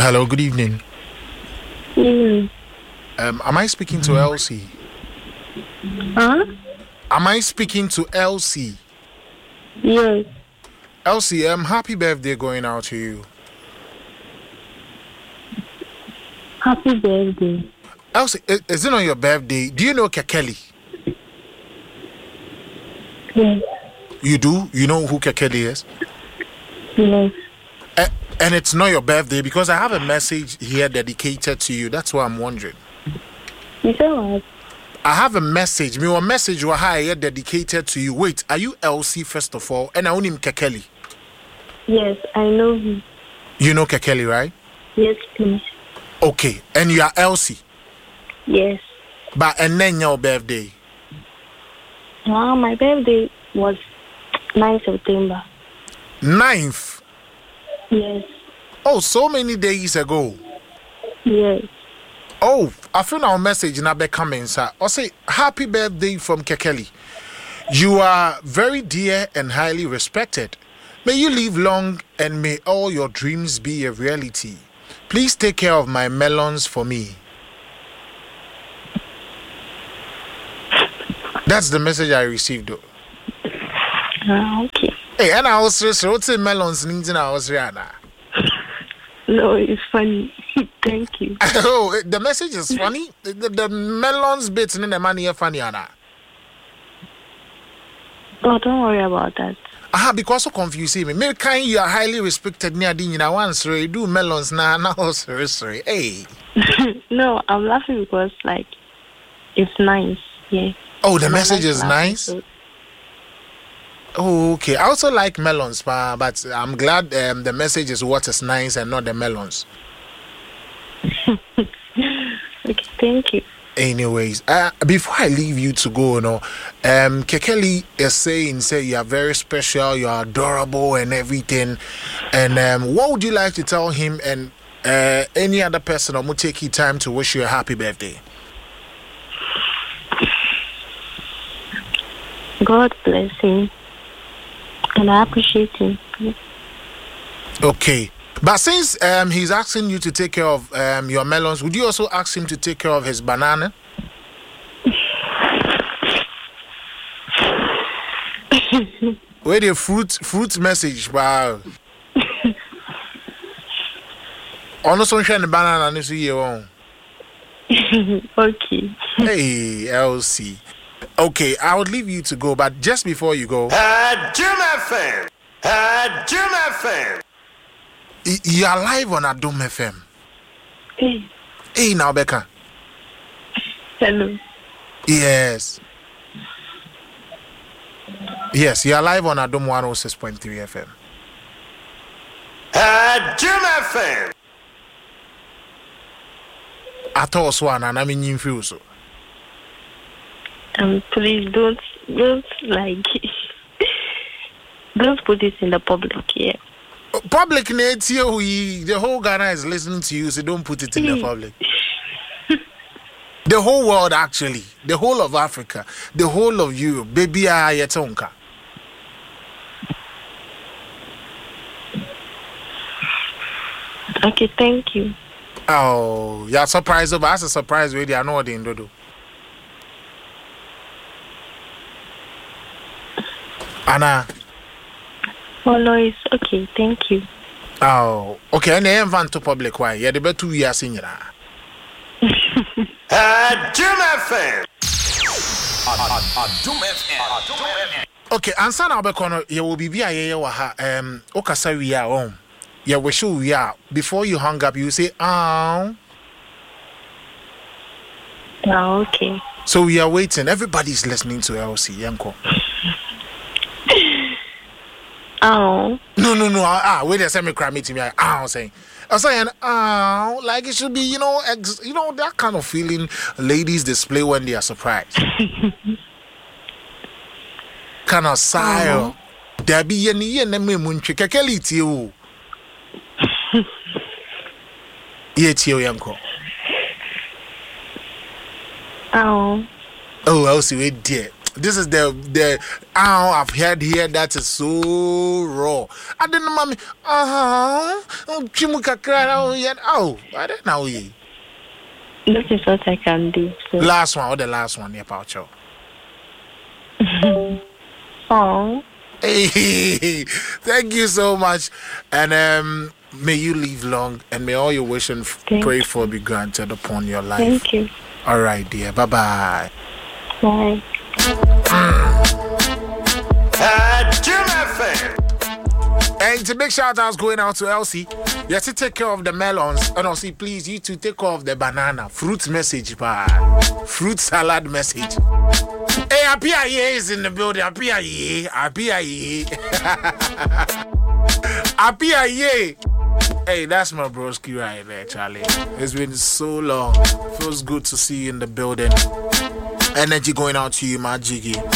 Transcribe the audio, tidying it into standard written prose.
Hello, good evening. Mm. Am I speaking to Elsie? Huh? Am I speaking to Elsie? Yes. Elsie, happy birthday going out to you. Happy birthday. Elsie, is it on your birthday? Do you know Kekeli? Yes. You do? You know who Kekeli is? Yes. And it's not your birthday because I have a message here dedicated to you. That's why I'm wondering. You said what? I have a message. Me one message here dedicated to you. Wait, are you Elsie first of all? And I own him Kekeli. Yes, I know him. You know Kekeli, right? Yes, please. Okay, and you are Elsie. Yes. But and then your birthday. My birthday was 9th September. 9th? Yes. Oh, so many days ago. Yes. Oh, I found our message in Abe comments. I say, happy birthday from Kekeli. You are very dear and highly respected. May you live long and may all your dreams be a reality. Please take care of my melons for me. That's the message I received, though. Okay. Hey, and I was just what's melons in our Rihanna. No, it's funny. Thank you. Oh, the message is funny. The melons bits in the money are funny, Anna. Oh, don't worry about that. Because so confusing me. Maybe kind you are highly respected near the once do melons now sorry. Hey. No, I'm laughing because like it's nice. Yeah. Oh, the message is nice. So. Oh, okay. I also like melons, but I'm glad the message is what is nice and not the melons. Okay, thank you. Anyways, before I leave you to go, Kekeli is saying, you are very special, you are adorable and everything. And what would you like to tell him and any other person who will take you time to wish you a happy birthday? God bless him. And I appreciate him. Okay. But since he's asking you to take care of your melons, would you also ask him to take care of his banana? Wait, a fruit message, wow. Also, share the banana this year. Okay. Hey, LC. Okay, I would leave you to go, but just before you go, Jim FM. Jim FM. You are live on Adom FM. Hey. Hey, now Becca. Hello. Yes. Yes, you are live on Adom 106.3 FM. Jim FM. I thought so, and I mean, you feel so. Please don't like don't put it in the public here. Public needs you. The whole Ghana is listening to you, so don't put it in the public. The whole world, actually, the whole of Africa, the whole of Europe, baby, ayatonka. Okay, thank you. Oh, you're surprised, but that's a surprise. Really, I know what they do. Anna. Oh no, it's okay. Thank you. Oh, okay. And then van to public why? Yeah, the better 2 years in here. Jim FM. Okay, answer now because you will be via waha okasa we are home. Yeah, we sure we are. Before you hang up, you say Oh, okay. So we are waiting. Everybody's listening to LC Yanko. Oh. No. Wait a second, cry me to me. I'm saying, like it should be, you know, that kind of feeling ladies display when they are surprised. Kind of sigh. There be any munchi kekeli tiu. Ye tiu yanko. Oh. Oh, I'll see it dear. This is the I've heard here that is so raw. I didn't mommy. Chimukakra, oh, I don't know. This is what I can do. So. Last one, or the last one, yeah, Paucho. Oh. Hey, thank you so much. And may you live long and may all your wishes and pray for be granted upon your life. Thank you. All right, dear. Bye-bye. Bye. And to big shout outs going out to Elsie. You have to take care of the melons. And also, please, you to take care of the banana. Fruit message, fruit salad message. Hey, Apia is in the building. Apia ye. Apia ye. Hey, that's my broski right there, Charlie. It's been so long. Feels good to see you in the building. Energy going out to you, my jiggy.